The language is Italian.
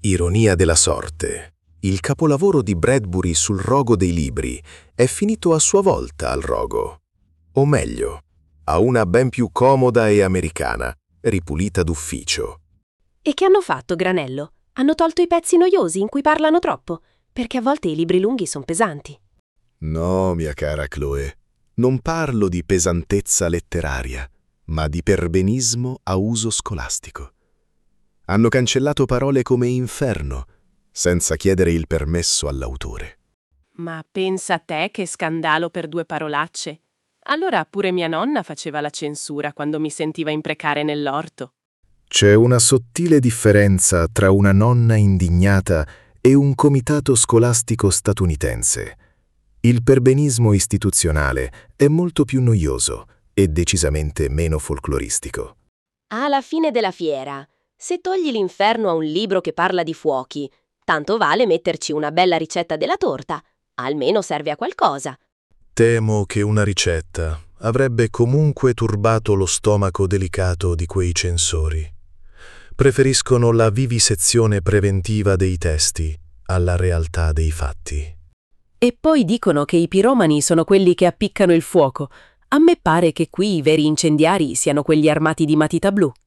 Ironia della sorte. Il capolavoro di Bradbury sul rogo dei libri è finito a sua volta al rogo. O meglio, a una ben più comoda e americana, ripulita d'ufficio. E che hanno fatto, Granello? Hanno tolto i pezzi noiosi in cui parlano troppo, perché a volte i libri lunghi sono pesanti. No, mia cara Chloe, non parlo di pesantezza letteraria, ma di perbenismo a uso scolastico. Hanno cancellato parole come inferno, senza chiedere il permesso all'autore. Ma pensa a te che scandalo per 2 parolacce. Allora pure mia nonna faceva la censura quando mi sentiva imprecare nell'orto. C'è una sottile differenza tra una nonna indignata e un comitato scolastico statunitense. Il perbenismo istituzionale è molto più noioso e decisamente meno folcloristico. Alla fine della fiera, se togli l'inferno a un libro che parla di fuochi, tanto vale metterci una bella ricetta della torta, almeno serve a qualcosa. Temo che una ricetta avrebbe comunque turbato lo stomaco delicato di quei censori. Preferiscono la vivisezione preventiva dei testi alla realtà dei fatti. E poi dicono che i piromani sono quelli che appiccano il fuoco. A me pare che qui i veri incendiari siano quelli armati di matita blu.